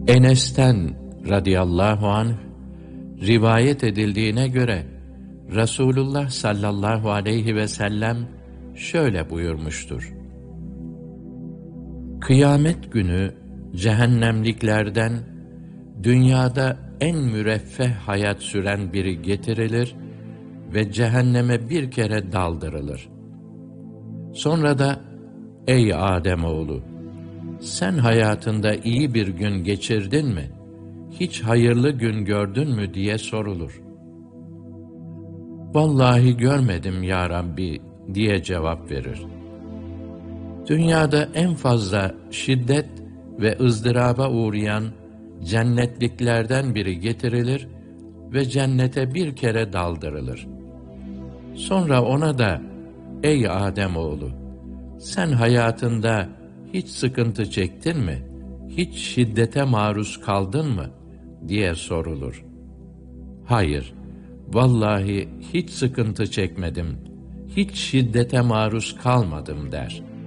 Enes'ten radıyallahu anh rivayet edildiğine göre Resulullah sallallahu aleyhi ve sellem şöyle buyurmuştur: Kıyamet günü cehennemliklerden dünyada en müreffeh hayat süren biri getirilir ve cehenneme bir kere daldırılır. Sonra da ey Ademoğlu, sen hayatında iyi bir gün geçirdin mi? Hiç hayırlı gün gördün mü diye sorulur. Vallahi görmedim ya Rabbi diye cevap verir. Dünyada en fazla şiddet ve ızdıraba uğrayan cennetliklerden biri getirilir ve cennete bir kere daldırılır. Sonra ona da ey Ademoğlu, sen hayatında hiç sıkıntı çektin mi? Hiç şiddete maruz kaldın mı? diye sorulur. Hayır, vallahi hiç sıkıntı çekmedim, hiç şiddete maruz kalmadım der.